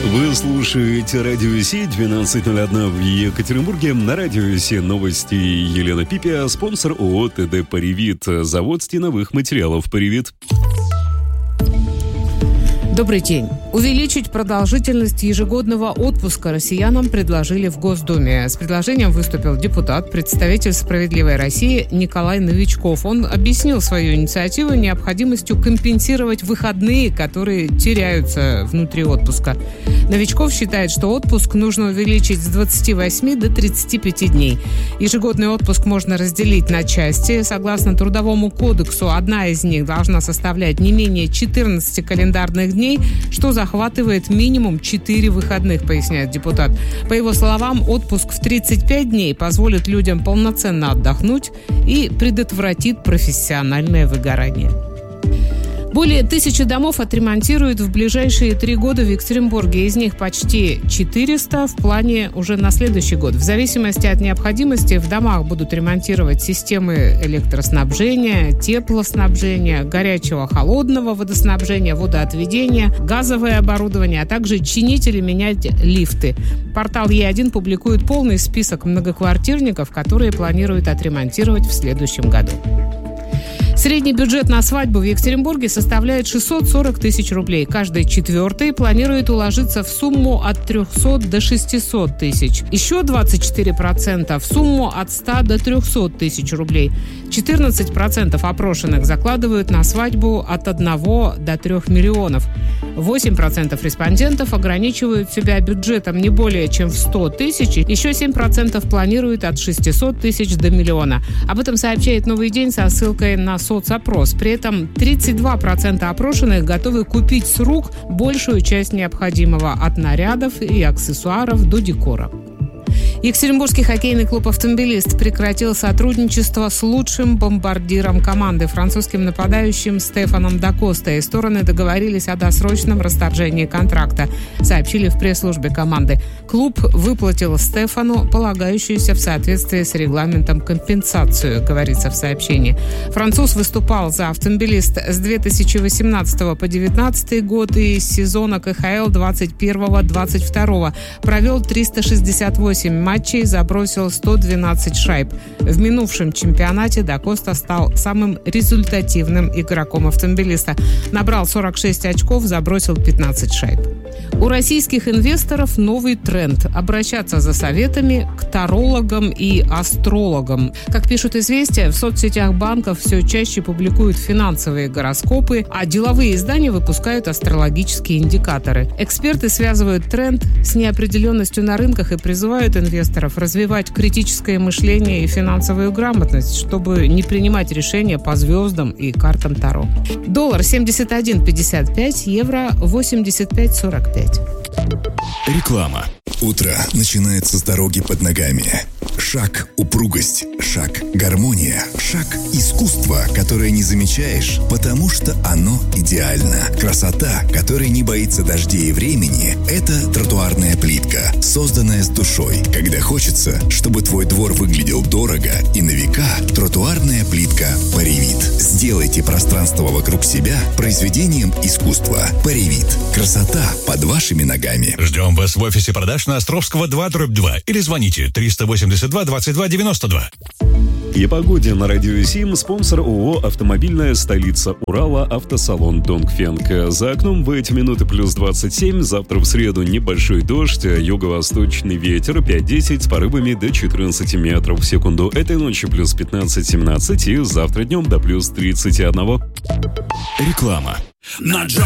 Вы слушаете Радио Си, 12:01 в Екатеринбурге. На Радио Си новости Елена Пипия, спонсор ООО ТД «Паривит», завод стеновых материалов «Паривит». Добрый день. Увеличить продолжительность ежегодного отпуска россиянам предложили в Госдуме. С предложением выступил депутат, представитель «Справедливой России» Николай Новичков. Он объяснил свою инициативу необходимостью компенсировать выходные, которые теряются внутри отпуска. Новичков считает, что отпуск нужно увеличить с 28 до 35 дней. Ежегодный отпуск можно разделить на части. Согласно Трудовому кодексу, одна из них должна составлять не менее 14 календарных дней, что захватывает минимум 4 выходных, поясняет депутат. По его словам, отпуск в 35 дней позволит людям полноценно отдохнуть и предотвратит профессиональное выгорание. Более 1000 домов отремонтируют в ближайшие 3 года в Екатеринбурге. Из них почти 400 в плане уже на следующий год. В зависимости от необходимости в домах будут ремонтировать системы электроснабжения, теплоснабжения, горячего-холодного водоснабжения, водоотведения, газовое оборудование, а также чинить или менять лифты. Портал Е1 публикует полный список многоквартирников, которые планируют отремонтировать в следующем году. Средний бюджет на свадьбу в Екатеринбурге составляет 640 тысяч рублей. Каждый четвертый планирует уложиться в сумму от 300 до 600 тысяч. Еще 24% в сумму от 100 до 300 тысяч рублей. 14% опрошенных закладывают на свадьбу от 1 до 3 миллионов. 8% респондентов ограничивают себя бюджетом не более чем в 100 тысяч. Еще 7% планируют от 600 тысяч до миллиона. Об этом сообщает «Новый день» со ссылкой на соцопрос. При этом 32% опрошенных готовы купить с рук большую часть необходимого от нарядов и аксессуаров до декора. Екатеринбургский хоккейный клуб «Автомобилист» прекратил сотрудничество с лучшим бомбардиром команды, французским нападающим Стефаном Дакоста, и стороны договорились о досрочном расторжении контракта, сообщили в пресс-службе команды. Клуб выплатил Стефану полагающуюся в соответствии с регламентом компенсацию, говорится в сообщении. Француз выступал за «Автомобилист» с 2018 по 2019 год и с сезона КХЛ 21-22. Провел 368 матчей, забросил 112 шайб. В минувшем чемпионате Дакоста стал самым результативным игроком «Автомобилиста». Набрал 46 очков, забросил 15 шайб. У российских инвесторов новый тренд – обращаться за советами к тарологам и астрологам. Как пишут «Известия», в соцсетях банков все чаще публикуют финансовые гороскопы, а деловые издания выпускают астрологические индикаторы. Эксперты связывают тренд с неопределенностью на рынках и призывают инвесторов развивать критическое мышление и финансовую грамотность, чтобы не принимать решения по звездам и картам Таро. Доллар 71.55, евро 85.45. Реклама. Утро начинается с дороги под ногами. Шаг – упругость, шаг – гармония, шаг – искусство, которое не замечаешь, потому что оно идеально. Красота, которая не боится дождей и времени – это тротуарная плитка, созданная с душой. Когда хочется, чтобы твой двор выглядел дорого и на века, тротуарная плитка «Паривит». Сделайте пространство вокруг себя произведением искусства. «Паривит». Красота под вашими ногами. Ждем вас в офисе продаж на Островского 2/2 или звоните 382 22 92. И о погоде на Радио Сим, спонсор ООО «Автомобильная столица Урала», автосалон «Донгфенг». За окном в эти минуты плюс 27, завтра в среду небольшой дождь, юго-восточный ветер 5-10 с порывами до 14 метров в секунду. Этой ночью плюс 15-17 и завтра днем до плюс 31. Реклама. На